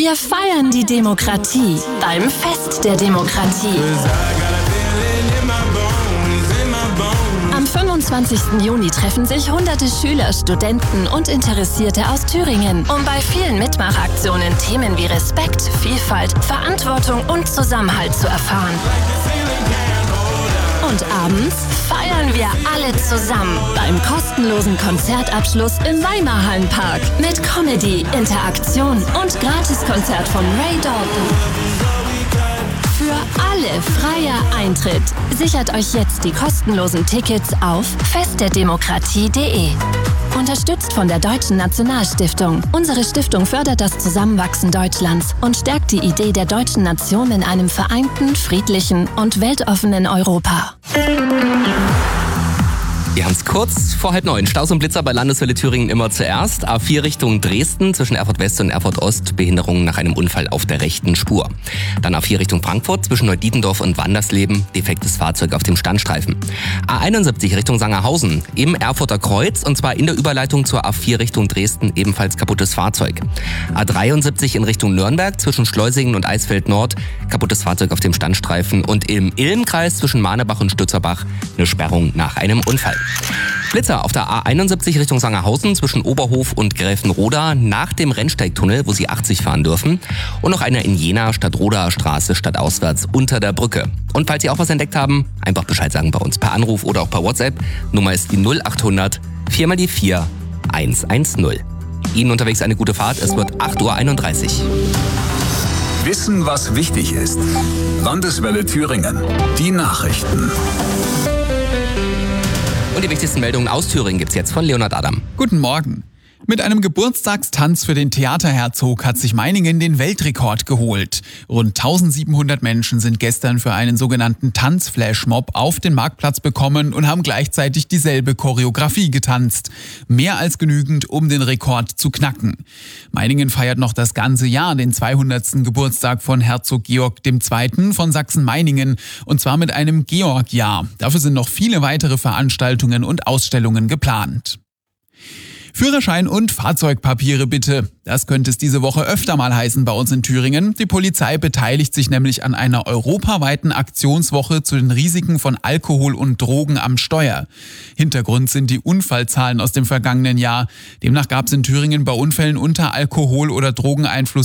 Wir feiern die Demokratie beim Fest der Demokratie. Am 25. Juni treffen sich hunderte Schüler, Studenten und Interessierte aus Thüringen, um bei vielen Mitmachaktionen Themen wie Respekt, Vielfalt, Verantwortung und Zusammenhalt zu erfahren. Und abends feiern wir alle zusammen beim kostenlosen Konzertabschluss im Weimarhallenpark mit Comedy, Interaktion und Gratiskonzert von Ray Dalton. Für alle freier Eintritt. Sichert euch jetzt die kostenlosen Tickets auf festderdemokratie.de. Unterstützt von der Deutschen Nationalstiftung. Unsere Stiftung fördert das Zusammenwachsen Deutschlands und stärkt die Idee der deutschen Nation in einem vereinten, friedlichen und weltoffenen Europa. Wir haben es kurz vor 8:30. Staus und Blitzer bei Landeswelle Thüringen immer zuerst. A4 Richtung Dresden zwischen Erfurt West und Erfurt Ost. Behinderungen nach einem Unfall auf der rechten Spur. Dann A4 Richtung Frankfurt zwischen Neudietendorf und Wandersleben. Defektes Fahrzeug auf dem Standstreifen. A71 Richtung Sangerhausen. Im Erfurter Kreuz und zwar in der Überleitung zur A4 Richtung Dresden. Ebenfalls kaputtes Fahrzeug. A73 in Richtung Nürnberg zwischen Schleusingen und Eisfeld Nord. Kaputtes Fahrzeug auf dem Standstreifen. Und im Ilmkreis zwischen Mahnebach und Stützerbach eine Sperrung nach einem Unfall. Blitzer auf der A71 Richtung Sangerhausen zwischen Oberhof und Gräfenroda nach dem Rennsteigtunnel, wo Sie 80 fahren dürfen. Und noch einer in Jena, Stadtrodaer Straße, stadtauswärts unter der Brücke. Und falls Sie auch was entdeckt haben, einfach Bescheid sagen bei uns per Anruf oder auch per WhatsApp. Nummer ist die 0800 4x4 110. Ihnen unterwegs eine gute Fahrt, es wird 8:31 Uhr. Wissen, was wichtig ist. Landeswelle Thüringen. Die Nachrichten. Und die wichtigsten Meldungen aus Thüringen gibt's jetzt von Leonhard Adam. Guten Morgen. Mit einem Geburtstagstanz für den Theaterherzog hat sich Meiningen den Weltrekord geholt. Rund 1700 Menschen sind gestern für einen sogenannten Tanzflashmob auf den Marktplatz gekommen und haben gleichzeitig dieselbe Choreografie getanzt. Mehr als genügend, um den Rekord zu knacken. Meiningen feiert noch das ganze Jahr den 200. Geburtstag von Herzog Georg II. Von Sachsen-Meiningen und zwar mit einem Georgjahr. Dafür sind noch viele weitere Veranstaltungen und Ausstellungen geplant. Führerschein und Fahrzeugpapiere bitte. Das könnte es diese Woche öfter mal heißen bei uns in Thüringen. Die Polizei beteiligt sich nämlich an einer europaweiten Aktionswoche zu den Risiken von Alkohol und Drogen am Steuer. Hintergrund sind die Unfallzahlen aus dem vergangenen Jahr. Demnach gab es in Thüringen bei Unfällen unter Alkohol- oder Drogeneinfluss